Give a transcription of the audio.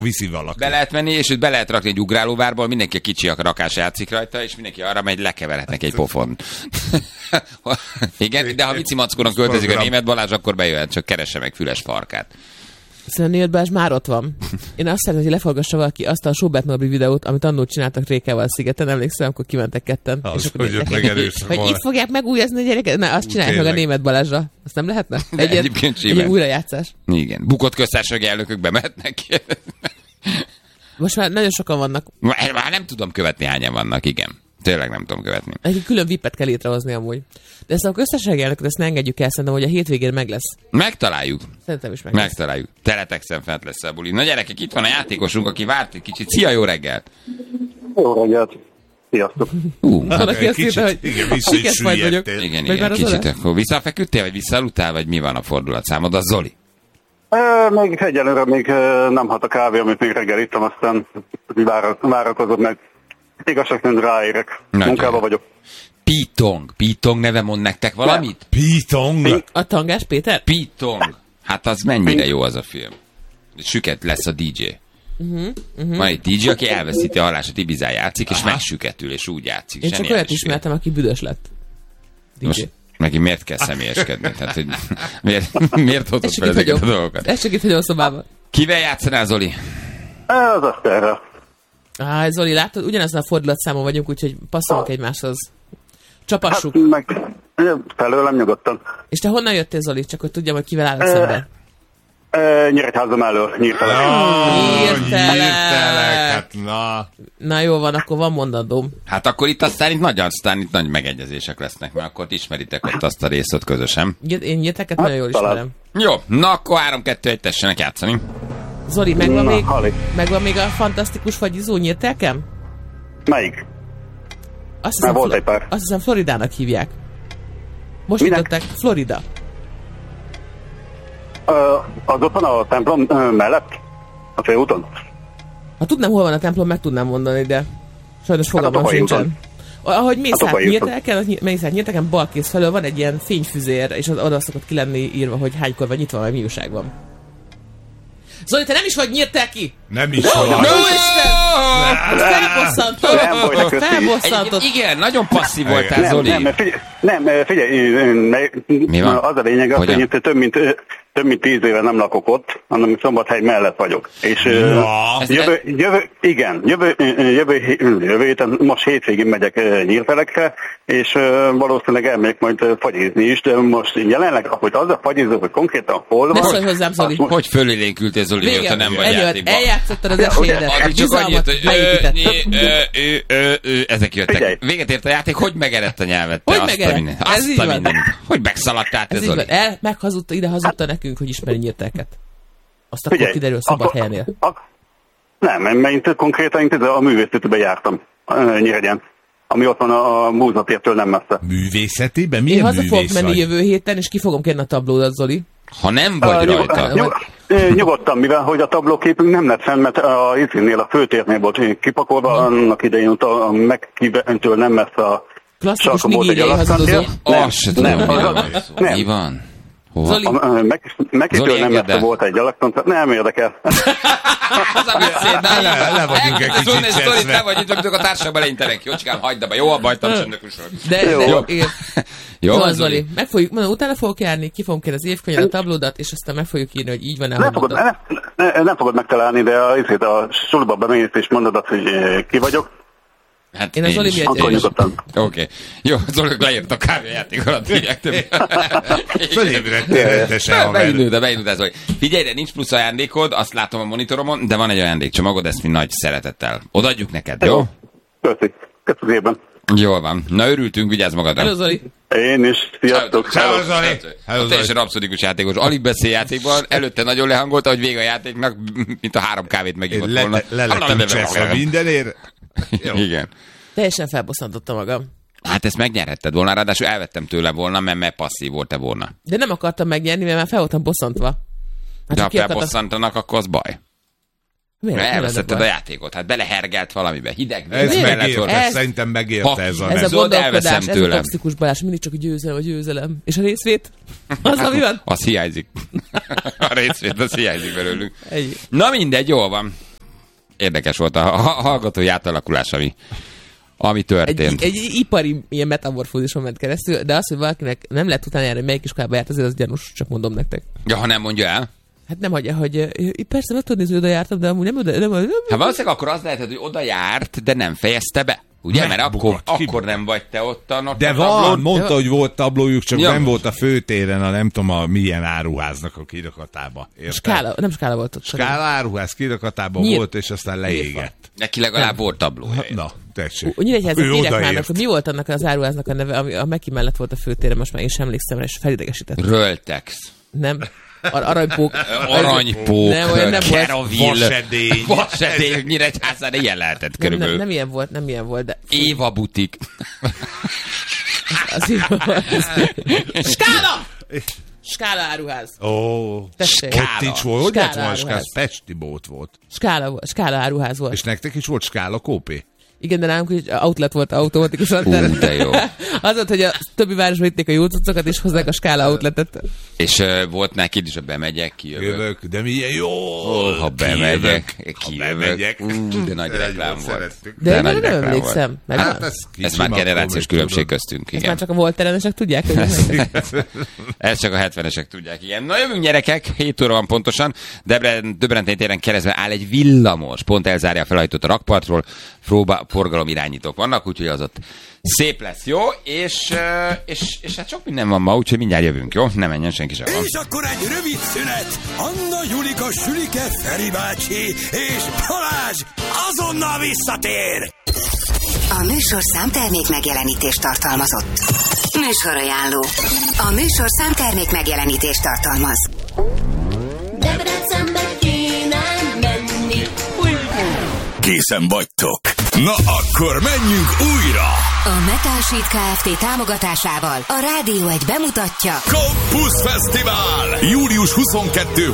Viszi valaki. Be lehet menni, és őt be lehet rakni egy ugrálóvárból, mindenki a kicsi a rakás játszik rajta, és mindenki arra megy, lekeverhetnek egy pofon. Igen, de ha Vici Mackónak költözik a Németh Balázs, akkor bejöhet, csak keresse meg Füles farkát. Szerintem Németh Balázs már ott van. Én azt szeretném, hogy leforgassa valaki azt a Schubert Norbi videót, amit annól csináltak Rékával szigeten, emlékszem, akkor kimentek ketten. Az, és akkor hogy hogy itt fogják megújazni a gyereket? Na, azt csinálják meg a Németh Balázsra. Azt nem lehetne? Egy újrajátszás. Igen. Bukott köztársasági elnökök bemehetnek. Most már nagyon sokan vannak. Már nem tudom követni, hányan vannak, igen. Tényleg nem tudom követni. Egy külön VIP-et kell létrehozni amúgy. De ezt a köztársasági elnököt, ezt ne engedjük el, szerintem, hogy a hétvégén meg lesz. Megtaláljuk. Szerintem is meg lesz. Megtaláljuk. Teletexen fent lesz a buli. Na gyerekek, itt van a játékosunk, aki várt egy kicsit. Szia, jó reggelt! Jó reggelt! Sziasztok! Valaki azt írta, hogy igen, vissza is süllyedtél. Igen, kicsit. Akkor visszafeküdtél, vagy visszaaludtál, vagy mi van a fordulatszámod? Az Zoli? Még egyelőre még nem hat a kávé, amit még reggel ittam, aztán várakozom meg. Igazság szerint ráérek. Munkába vagyok. Pitong neve mond nektek valamit? Pitong? A Tangás Péter? Pitong. Hát az mennyire jó az a film. Süket lesz a DJ. Van egy DJ, aki elveszíti a hallását, Ibizán játszik, és megsüketül, és úgy játszik. Én csak olyat ismertem, aki büdös lett. DJ. Most neki miért kell személyeskedni? Tehát, hogy miért hozod fel ezeket a dolgokat? Ez csak itt hagyom a szobában. Kivel játszanál, Zoli? Az Aszterrel. Zoli, látod, ugyanezen a fordulatszámon vagyunk, úgyhogy passzolunk egymáshoz. Csapassuk. Felőlem nyugodtan. És te honnan jöttél, Zoli? Csak hogy tudjam, hogy kivel állok szemben. Nyíregyházam elől, Nyírtelek. Nyírtelek. Hát na jó van, akkor van mondandóm. Hát akkor itt aztán itt nagy megegyezések lesznek, mert akkor ismeritek ott azt a részt közösen. Én Nyírteleket nagyon jól ismerem. Jó, na akkor 3-2-1 tessenek játszani. Zoli, megvan még a fantasztikus fagyizó Nyírtelkem? Melyik? Azt hiszem Floridának hívják. Most jutották Florida. Az ott van a templom mellett? A főúton? Ha tudnám, hol van a templom, meg tudnám mondani, de sajnos fogalmam sincsen. Ahogy mész át Nyírtelken, balkész felől van egy ilyen fényfüzér, és oda szokott ki lenni írva, hogy hánykor van nyitva, vagy mi újság van. Zoli, te nem is vagy Nyírtelki? Nem is vagy. No, Isten! Felbosszantott. Igen, nagyon passzív voltál, Zoli. Figyelj, az a lényeg, hogy több mint 10 éve nem lakok ott, hanem Szombathely mellett vagyok. És jövő héten, most hétvégén megyek Nyírtelekre, és valószínűleg elmegyek majd fagyizni is, de most jelenleg, hogy az a fagyizó, hogy konkrétan hol van... Ne szólj hozzám, Zoli. Hogy fölélénkültél, Zoli, mióta nem vagy játékban? Eljátszottad az esélyedet. Addig csak annyit, hogy ezek jöttek. Véget ért a játék, hogy megerett a nyelvet? Hogy megerett? Ez így van. Hogy megszaladtál te, Zoli? Ide hazudta nekünk, hogy ismeri Nyírtelket. Azt akkor kiderül Szombathelyenél. Nem, mert én konkrétan a művészetben jártam Nyíregyén, ami ott van a múzeumtértől nem messze. Művészetiben? Milyen művész vagy? Én haza fogok menni jövő héten, és ki fogom kérni a tablódat, Zoli. Ha nem vagy rajta. Nyugodtan, mivel hogy a tablóképünk nem lett fenn, mert a izénél, a főtérnél volt kipakolva, annak idején a megkíventől nem messze a sarkon volt egy alakszántér. Nem. Mi van? Megkívül nem messze volt egy alakszántér. Nem érdekel. Az a beszéd, le vagyunk egy kicsit cseszve. Te vagy itt, amikor a társaságban leintenek. Jócskám, hagyd abba. Jó, abba hagytam csöndökusról. Jó, Zoli. Utána fogok járni, ki fogom kérni az évkönyvet, a tablódat, és aztán meg fogjuk írni, hogy így van-e. Nem fogod megtalálni, de a suliba bemész és mondod, hogy ki vagyok. Hát én a Zoli miatt Oké. Jó, Zoli leírt a kávéjáték alatt, hívják többé. Fölébredtél rendesen. Beindult, Zoli. Figyelj, de nincs plusz ajándékod, azt látom a monitoromon, de van egy ajándékcsomagod, ezt mi nagy szeretettel odaadjuk neked, jó? Köszönöm. Jól van. Na, örültünk, vigyázz magadra. Hello, Zoli. Én is. Sziasztok. Ciao, Zoli. Teljesen rapszodikus játékos. Alig beszél játékban, előtte nagyon lehangolta, hogy vége a játéknak, mint a 3 kávét megívott volna. Le lettünk cseszve mindenért. Igen. Teljesen felbosszantotta magam. Hát ezt megnyerhetted volna, ráadásul elvettem tőle volna, mert passzív volt-e volna. De nem akartam megnyerni, mert már fel voltam bosszantva. Hát de ha felbosszantanak, akkor az baj. Elveszetted a játékot, hát belehergelt valamibe, hideg. Szerintem megérte ez a ez a gondolkodás, ez a toxikus Balázs, mindig csak a győzelem. És a részvét? Az, ami van? Az hiányzik. A részvét, az hiányzik belőlünk. Na mindegy, jól van. érdekes volt a hallgatói átalakulás, ami történt. Egy ipari ilyen metamorfózison ment keresztül, de az, hogy valakinek nem lehet utána járni, hogy melyik iskolába járt, azért az gyanús, csak mondom nektek. Ja, ha nem mondja el? Hát nem hagyja, hogy persze meg tudod nézni, hogy oda jártam, de amúgy nem. Hát valószínűleg akkor az lehet, hogy oda járt, de nem fejezte be. Ugye? Mert akkor nem vagy te ott a de van, mondta, hogy volt tablójuk, csak nem volt a főtéren, a nem tudom, milyen áruháznak a kirakatában. Nem Skála volt ott. Skála áruház kirakatában volt, és aztán leégett. Neki legalább volt tablója. Na, tessék. Nyíregyházat mi volt annak az áruháznak a neve, ami a Meki mellett volt a főtéren, most már én sem emlékszem rá, és felidegesített. Röltex. Nem. Aranypók. Nem Vasedély. Nyíregyházán ilyen lehetett körülbelül. Nem ilyen volt, de... Éva butik. Skála! Skála áruház. Ott is volt. Hogy lett volna Skála? Pesti bolt volt. Skála áruház volt. És nektek is volt Skála kópé? Igen, de nálunk is outlet volt automatikusan. De jó. Az volt, hogy a többi városba vitték a jó cuccokat, és hozzák a Skála outletet. És volt neked is, a bemegyek, kijövök. De milyen jó! Ha bemegyek, kijövök. De nagy reklám volt. De nem emlékszem. Ez már generációs különbség köztünk. Ezt már csak a volterenesek tudják? Ez csak a 70-esek tudják, igen. Na jövünk gyerekek, 7 óra van pontosan. Debreceni téren keresztben áll egy villamos. Pont elzárja a felhajtót a rakpartról. Forgalomirányítók vannak, úgyhogy az ott szép lesz, jó? És hát sok minden van ma, úgyhogy mindjárt jövünk, jó? Nem menjen, senki sem van. És akkor egy rövid szünet. Anna, Julika, Sülike, Feri bácsi és Balázs azonnal visszatér! A műsorszám termék megjelenítést tartalmazott. Műsorajánló. A műsorszám termék megjelenítést tartalmaz. Debrecenbe kéne menni. Készen vagytok? Na akkor menjünk újra! A Metal Sheet Kft. Támogatásával a Rádió 1 bemutatja Campus Fesztivál! Július 22